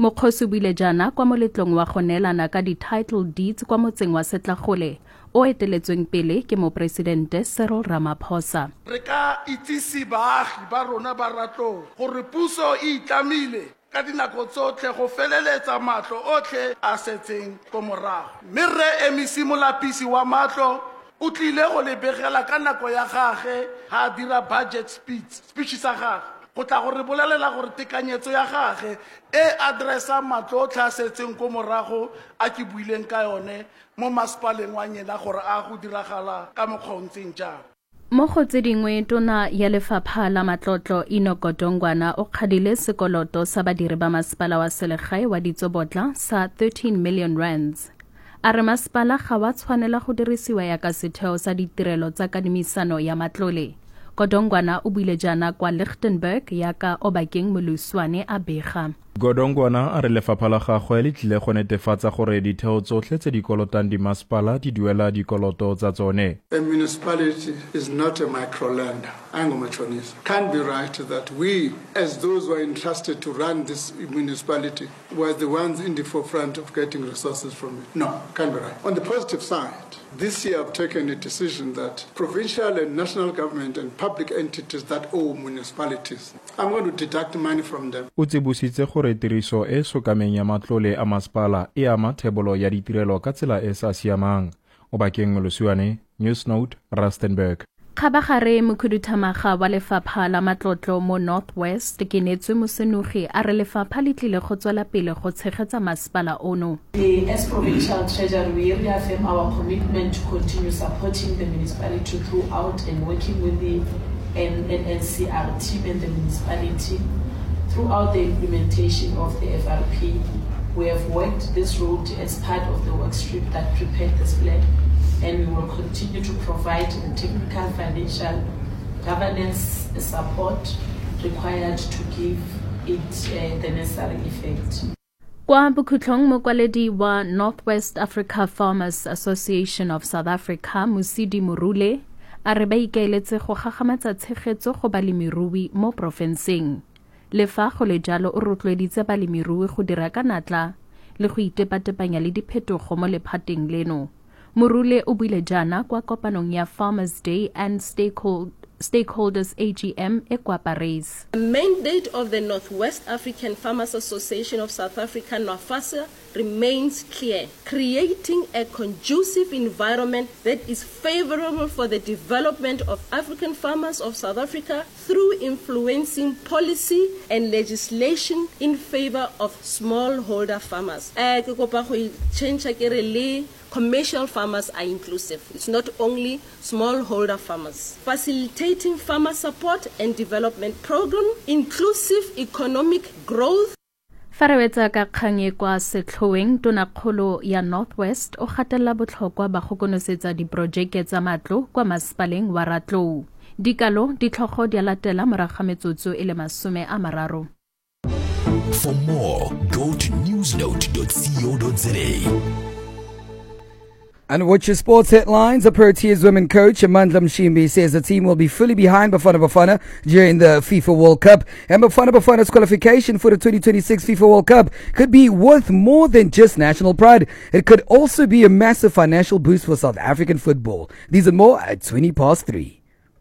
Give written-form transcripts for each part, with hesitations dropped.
Mokgosi o buile jaana kwa moletlong wa go neelana ka di-title deeds kwa motseng wa Setlagole o eteletsweng pele ke Moporesidente Cyril Ramaphosa. Re ka itsisi baagi ba rona ba Ratlou gore puso e itlamile ka dinako tsotlhe go feleletsa matlo otlhe a setseng ko morago. Mme Rre MEC Molapisi wa matlo o tlile go lebegela ka nako ya gage ha a dira budget speech sa gage. Go tla gore bolelela gore tekanyetso ya gage e adressa matlo otlhe a setseng ko morago a ke buileng ka yone mo masepaleng wa nyena gore a go diragala ka mokgwa o ntseng jang. Mo go tse dingwe tona ya lefapha la matlotlo Enoch Godongwana o kgadile sekoloto sa badiri ba masepala wa selegae wa Ditsobotla sa 13 million rands. A re masepala ga wa tshwanela go dirisiwa ya ka setheo sa ditirelo tsa kadimisano ya matlole. Godongwana o buile jaana kwa Lichtenburg yaka o bakeng Moluswane a bega. Godongwana a re lefapha la gagwe le tlile go netefatsa gore ditheo tsotlhe tse di kolotang dimasepala di duela dikoloto tsa tsone. A municipality is not a microlender. Can't be right that we, as those who are entrusted to run this municipality, were the ones in the forefront of getting resources from it. No, can't be right. On the positive side, this year I've taken a decision that provincial and national government and public entities that owe municipalities, I'm going to deduct money from them. O tsibositse gore tiriso e sokameng ya matlole a masepala e ama thebolo ya ditirelo ka tsela e sa siamang. O bakeng Moluswane, Newsnote, Rustenburg. Khabagare mokhuduthamaga wa lefapha la matlotlo mo Northwest ke Netswe Mosenogi a re lefapha le tlile go tswela pele go tshegetsa masepala ono. As provincial treasury, we reaffirm our commitment to continue supporting the municipality throughout and working with the NCR team and the municipality throughout the implementation of the FRP. We have worked this road as part of the work stream that prepared this plan, and we will continue to provide the technical, financial, governance support required to give it the necessary effect. Kwa Bokhutlong mokwaledi wa Northwest Africa Farmers Association of South Africa, Musidi Murule, a re ba ikaeletse go gagamatsa tshegetso go balemirui mo profenseng. Le fa go le jalo o rotloeditse balemirui go dira ka natla le go itepatepanya le diphetogo mo lephateng leno. Murule o buile jaana kwa kopanong ya Farmers Day and Stakeholders AGM e kwa Paris. The mandate of the Northwest African Farmers Association of South Africa, NOFASA, remains clear: creating a conducive environment that is favorable for the development of African farmers of South Africa through influencing policy and legislation in favor of smallholder farmers. Commercial farmers are inclusive. It's not only smallholder farmers. Facilitating farmer support and development program, inclusive economic growth. Farawetsa ka kganye kwa Setlhoeng tonakgolo ya Northwest o gatella botlhokwa ba go konosetsa diprojeke tsa matlo kwa masepaleng wa Ratlou. Dikalo ditlhogo di latela morago ga metsotso e le 30. For more, go to newsnote.co.za. And watch your sports headlines. The Proteas women coach Amandla Mshimbi says the team will be fully behind Bafana Bafana during the FIFA World Cup. And Bafana Bafana's qualification for the 2026 FIFA World Cup could be worth more than just national pride. It could also be a massive financial boost for South African football. These and more at 3:20.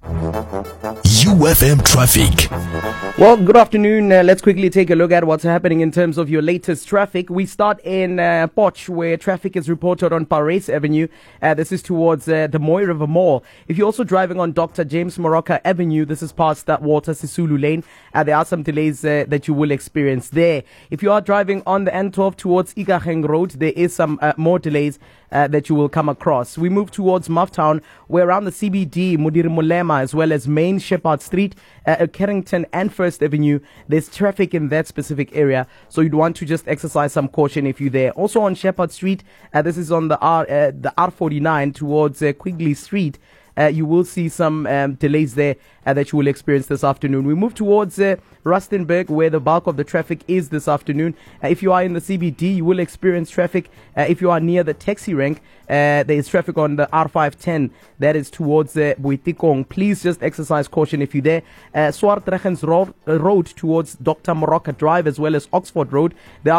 UFM traffic. Well, good afternoon. Let's quickly take a look at what's happening in terms of your latest traffic. We start in Potch, where traffic is reported on Parys Avenue. This is towards the Moy River Mall. If you're also driving on Dr. James Moroka Avenue, this is past that Walter Sisulu Lane. There are some delays that you will experience there. If you are driving on the N12 towards Ikageng Road, there is some more delays that you will come across. We move towards Mufftown, where around the CBD, Mudiri Mulema, as well as Main Shepherd Street, Carrington and First Avenue, there's traffic in that specific area, so you'd want to just exercise some caution if you're there. Also on Shepherd Street, this is on the R49 towards Quigley Street. You will see some delays there that you will experience this afternoon. We move towards Rustenburg, where the bulk of the traffic is this afternoon. If you are in the CBD, you will experience traffic. If you are near the taxi rank, there is traffic on the R510 that is towards Boitikong. Please just exercise caution if you're there. Swartregens Road towards Dr. Moroka Drive, as well as Oxford Road. There are